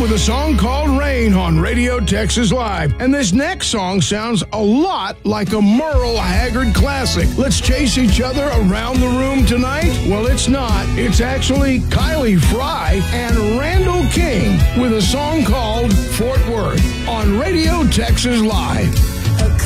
with a song called Rain on Radio Texas Live. And this next song sounds a lot like a Merle Haggard classic. Let's chase each other around the room tonight? Well, it's not. It's actually Kylie Fry and Randall King with a song called Fort Worth on Radio Texas Live.